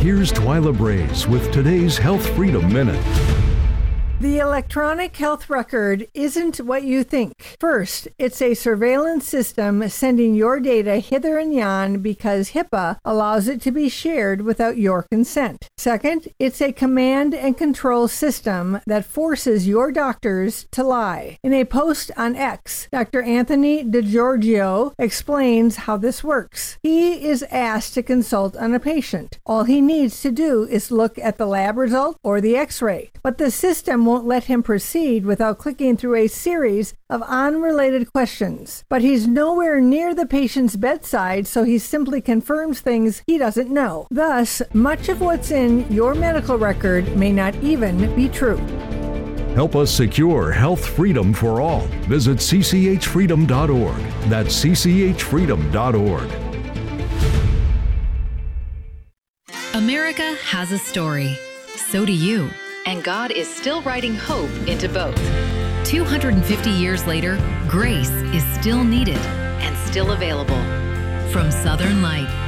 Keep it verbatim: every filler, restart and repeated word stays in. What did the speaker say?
here's Twyla Braze with today's Health Freedom Minute. The electronic health record isn't what you think. First, it's a surveillance system sending your data hither and yon because HIPAA allows it to be shared without your consent. Second, it's a command and control system that forces your doctors to lie. In a post on X, Doctor Anthony DiGiorgio explains how this works. He is asked to consult on a patient. All he needs to do is look at the lab result or the X-ray, but the system won't let him proceed without clicking through a series of unrelated questions. But he's nowhere near the patient's bedside, so he simply confirms things he doesn't know. Thus, much of what's in your medical record may not even be true. Help us secure health freedom for all. Visit c c h freedom dot org. That's c c h freedom dot org. America has a story. So do you. And God is still writing hope into both. two hundred fifty years later, grace is still needed and still available. From Southern Light,